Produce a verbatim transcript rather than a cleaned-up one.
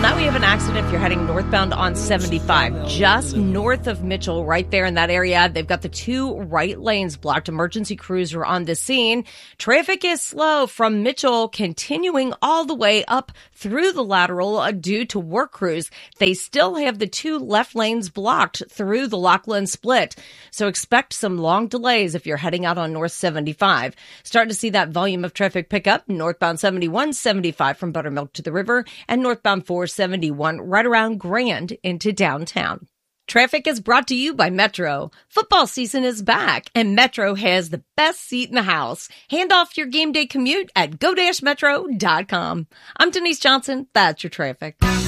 now we have an accident if you're heading northbound on seventy-five, just north of Mitchell, right there in that area. They've got the two right lanes blocked. Emergency crews are on the scene. Traffic is slow from Mitchell, continuing all the way up through the lateral uh, due to work crews. They still have the two left lanes blocked through the Lockland split. So expect some long delays if you're heading out on North seventy-five. Starting to see that volume of traffic pick up northbound seventy-one, seventy-five from Buttermilk to the river, and northbound four seventy-one right around Grand into downtown. Traffic is brought to you by Metro. Football season is back, and Metro has the best seat in the house. Hand off your game day commute at go dash metro dot com. I'm Denise Johnson. That's your traffic.